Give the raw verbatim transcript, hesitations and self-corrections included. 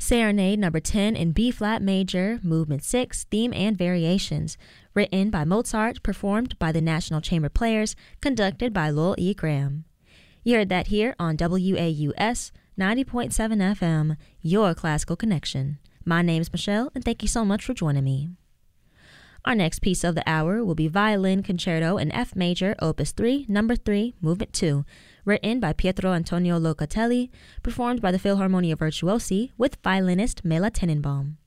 Serenade number ten in B-flat major, movement six, theme and variations, written by Mozart, performed by the National Chamber Players, conducted by Lowell E. Graham. You heard that here on W A U S ninety point seven F M, your classical connection. My name's Michelle, and thank you so much for joining me. Our next piece of the hour will be Violin Concerto in F major, opus three, number three, movement two, written by Pietro Antonio Locatelli, performed by the Philharmonia Virtuosi with violinist Mela Tenenbaum.